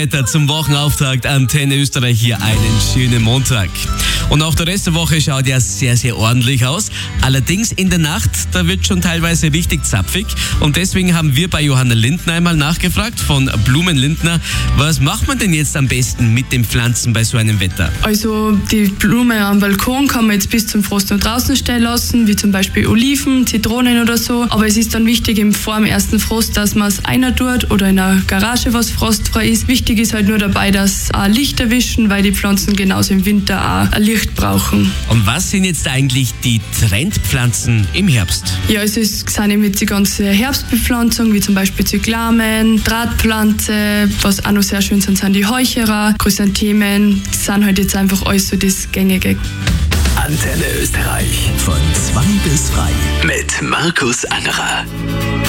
Zum Wochenauftakt Antenne Österreich hier einen schönen Montag. Und auch der Rest der Woche schaut ja sehr, sehr ordentlich aus. Allerdings in der Nacht, da wird schon teilweise richtig zapfig. Und deswegen haben wir bei Johanna Lindner einmal nachgefragt von Blumen Lindner, was macht man denn jetzt am besten mit den Pflanzen bei so einem Wetter? Also die Blume am Balkon kann man jetzt bis zum Frost noch draußen stehen lassen, wie zum Beispiel Oliven, Zitronen oder so. Aber es ist dann wichtig vor dem ersten Frost, dass man es einer tut oder in einer Garage, was frostfrei ist. Wichtig ist halt nur dabei, dass auch Licht erwischen, weil die Pflanzen genauso im Winter auch ein Licht brauchen. Und was sind jetzt eigentlich die Trendpflanzen im Herbst? Ja, sind eben jetzt die ganze Herbstbepflanzung, wie zum Beispiel Zyglamen, Drahtpflanze, was auch noch sehr schön sind die Heucherer, Chrysanthemen. Das sind halt jetzt einfach alles so das Gängige. Antenne Österreich von 2 bis 3 mit Markus Angerer.